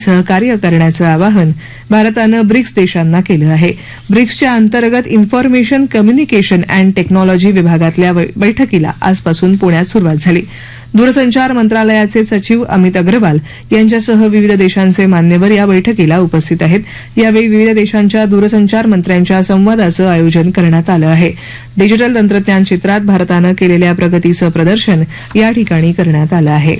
सहकार्य करण्याचं आवाहन भारतानं ब्रिक्स देशांना केलं आहे. ब्रिक्सच्या अंतर्गत इन्फॉर्मेशन कम्युनिकेशन अँड टेक्नॉलॉजी विभागातल्या बैठकीला आजपासून पुण्यात सुरुवात झाली. दूरसंचार मंत्रालयाचे सचिव अमित अग्रवाल यांच्यासह विविध देशांचे मान्यवर या बैठकीला उपस्थित आहेत. यावेळी विविध देशांच्या दूरसंचार मंत्र्यांच्या संवादाचं आयोजन करण्यात आलं आहे. डिजिटल तंत्रज्ञान क्षेत्रात भारतानं केलेल्या प्रगतीचं प्रदर्शन या ठिकाणी करण्यात आलं आहे.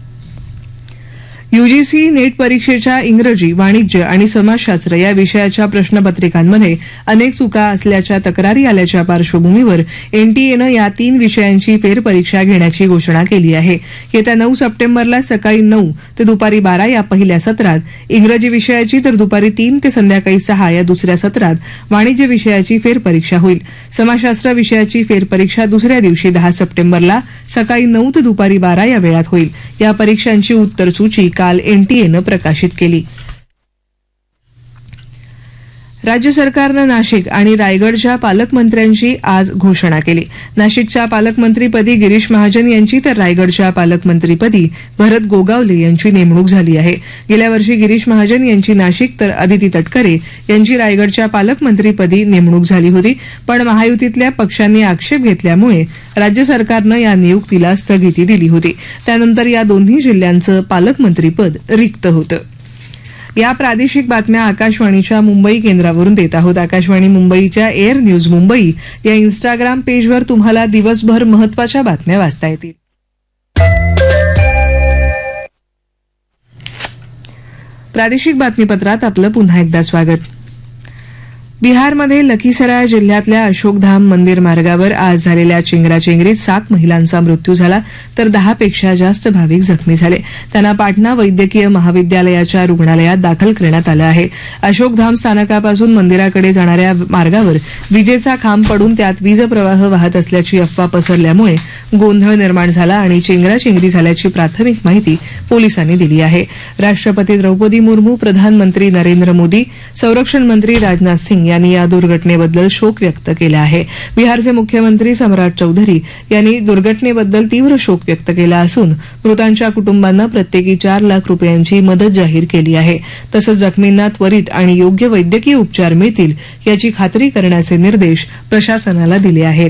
यूजीसी नेट परीक्षेच्या इंग्रजी, वाणिज्य आणि समाजशास्त्र या विषयाच्या प्रश्नपत्रिकांमध्ये अनेक चुका असल्याच्या तक्रारी आल्याच्या पार्श्वभूमीवर एनटीएनं या 3 विषयांची फेरपरीक्षा घेण्याची घोषणा केली आहे. येत्या 9 सप्टेंबरला सकाळी 9 ते दुपारी 12 या पहिल्या सत्रात इंग्रजी विषयाची तर दुपारी 3 ते संध्याकाळी 6 या दुसऱ्या सत्रात वाणिज्य विषयाची फेरपरीक्षा होईल. समाजशास्त्र विषयाची फेरपरीक्षा दुसऱ्या दिवशी 10 सप्टेंबरला सकाळी 9 ते दुपारी 12 या वेळात होईल. या परीक्षांची उत्तरसूची काल एनटीएनं प्रकाशित केली. राज्य सरकारनं नाशिक आणि रायगडच्या पालकमंत्र्यांची आज घोषणा केली. नाशिकच्या पालकमंत्रीपदी गिरीश महाजन यांची तर रायगडच्या पालकमंत्रीपदी भरत गोगावले यांची नेमणूक झाली आहे. गेल्या वर्षी गिरीश महाजन यांची नाशिक तर अदिती तटकरे यांची रायगडच्या पालकमंत्रीपदी नेमणूक झाली होती. पण महायुतीतल्या पक्षांनी आक्षेप घेतल्यामुळे राज्य सरकारनं या नियुक्तीला स्थगिती दिली होती. त्यानंतर या दोन्ही जिल्ह्यांचं पालकमंत्रीपद रिक्त होतं. या प्रादेशिक बातम्या आकाशवाणीच्या मुंबई केंद्रावरून देत आहोत. आकाशवाणी मुंबईच्या एअर न्यूज मुंबई या इन्स्टाग्राम पेजवर तुम्हाला दिवसभर महत्त्वाच्या बातम्या वाचता येतील. प्रादेशिक बातमीपत्रात आपलं पुन्हा एकदा स्वागत. बिहारमध्ये लखीसराय जिल्ह्यातल्या अशोकधाम मंदिर मार्गावर आज झालेल्या चेंगराचेंगरीत 7 महिलांचा मृत्यू झाला तर 10 पेक्षा जास्त भाविक जखमी झाले. त्यांना पाटणा वैद्यकीय महाविद्यालयाच्या रुग्णालयात दाखल करण्यात आलं आहे. अशोकधाम स्थानकापासून मंदिराकडे जाणाऱ्या मार्गावर विजेचा खांब पडून त्यात वीजप्रवाह वाहत असल्याची अफवा पसरल्यामुळे गोंधळ निर्माण झाला आणि चेंगराचेंगरी झाल्याची प्राथमिक माहिती पोलिसांनी दिली आहे. राष्ट्रपती द्रौपदी मुर्मू, प्रधानमंत्री नरेंद्र मोदी, संरक्षण मंत्री राजनाथ सिंग यांनी या दुर्घटनेबद्दल शोक व्यक्त केला आहे. बिहारचे मुख्यमंत्री सम्राट चौधरी यांनी दुर्घटनेबद्दल तीव्र शोक व्यक्त केला असून मृतांच्या कुटुंबांना प्रत्येकी 4 लाख रुपयांची मदत जाहीर केली आहे. तसंच जखमींना त्वरित आणि योग्य वैद्यकीय उपचार मिळतील याची खात्री करण्याचे निर्देश प्रशासनाला दिले आहेत.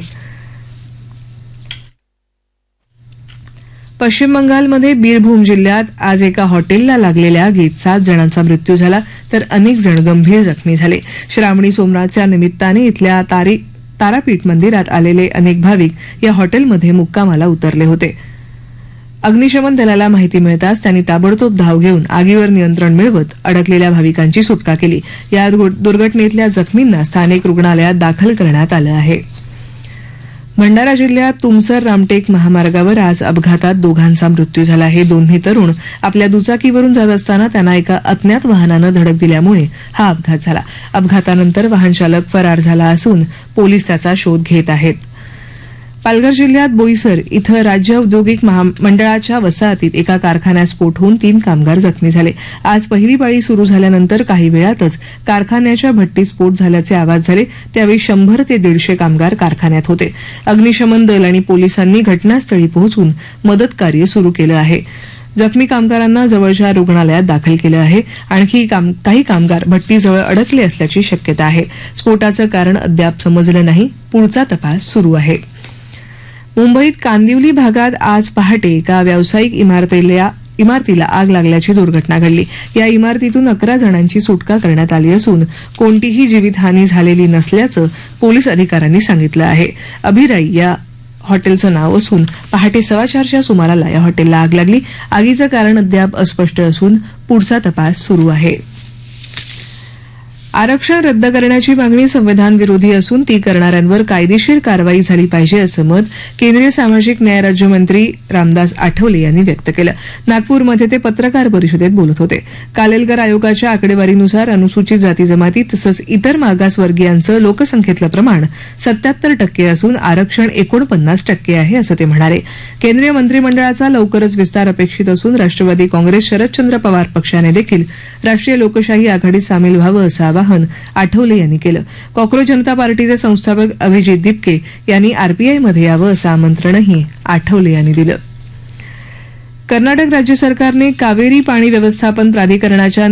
पश्चिम बंगालमध्ये बीरभूम जिल्ह्यात आज एका हॉटेलला लागलेल्या आगीत 7 जणांचा मृत्यू झाला तर अनेक जण गंभीर जखमी झाले. श्रावणी सोमवारच्या निमित्ताने इथल्या तारापीठ मंदिरात आलेले अनेक भाविक या हॉटेलमध्ये मुक्कामाला उतरले होते. अग्निशमन दलाला माहिती मिळताच त्यांनी ताबडतोब धाव घेऊन आगीवर नियंत्रण मिळवत अडकलेल्या भाविकांची सुटका केली. या दुर्घटनेतल्या जखमींना स्थानिक रुग्णालयात दाखल करण्यात आलं आहे. भंडारा जिल्ह्यात तुमसर रामटेक महामार्गावर आज अपघातात 2घांचा मृत्यू झाला आहे. दोन्ही तरुण आपल्या दुचाकीवरून जात असताना त्यांना एका अज्ञात वाहनानं धडक दिल्यामुळे हा अपघात झाला. अपघातानंतर वाहन चालक फरार झाला असून पोलीस त्याचा शोध घेत आहेत. पालघर जिल्ह्यात बोईसर इथं राज्य औद्योगिक मंडळाच्या वसाहतीत एका कारखान्यात स्फोट होऊन 3 कामगार जखमी झाले. आज पहिली पाळी सुरू झाल्यानंतर काही वेळातच कारखान्याच्या भट्टीत स्फोट झाल्याचे आवाज झाले. त्यावेळी 100 ते 150 कामगार कारखान्यात होते. अग्निशमन दल आणि पोलिसांनी घटनास्थळी पोहोचून मदत कार्य सुरू केलं आहे. जखमी कामगारांना जवळच्या रुग्णालयात दाखल केलं आहे. आणखी काही कामगार भट्टीजवळ अडकले असल्याची शक्यता आहे. स्फोटाचं कारण अद्याप समजलं नाही. पुढचा तपास सुरू आहे. मुंबईत कांदिवली भागात आज पहाटे एका व्यावसायिक इमारतीला आग लागल्याची दुर्घटना घडली. या इमारतीतून 11 जणांची सुटका करण्यात आली असून कोणतीही जीवितहानी झालेली नसल्याचं पोलीस अधिकाऱ्यांनी सांगितलं आहे. अभिराई या हॉटेलचं नाव असून पहाटे 4:15च्या सुमाराला या हॉटेलला आग लागली. आगीचं कारण अद्याप अस्पष्ट असून पुढचा तपास सुरू आहे. आरक्षण रद्द करण्याची मागणी संविधान विरोधी असून ती करणाऱ्यांवर कायदेशीर कारवाई झाली पाहिजे असं मत केंद्रीय सामाजिक न्याय राज्यमंत्री रामदास आठवले यांनी व्यक्त केलं. नागपूरमध्ये ते पत्रकार परिषदेत बोलत होते. कालेलकर आयोगाच्या आकडेवारीनुसार अनुसूचित जाती जमाती तसंच इतर मागासवर्गीयांचं लोकसंख्येतलं प्रमाण 77% असून आरक्षण 49% आहे असं ते म्हणाले. केंद्रीय मंत्रिमंडळाचा लवकरच विस्तार अपेक्षित असून राष्ट्रवादी काँग्रेस शरदचंद्र पवार पक्षाने देखील राष्ट्रीय लोकशाही आघाडीत सामील व्हावं असं आवाहन आठवले यांनी केलं. कॉक्रोच जनता पार्टीचे संस्थापक अभिजित दिपके यांनी आरपीआयमध्ये यावं असं आमंत्रणही आठवले यांनी दिलं. कर्नाटक राज्य सरकारने कावेरी पाणी व्यवस्थापन प्राधिकरणाच्या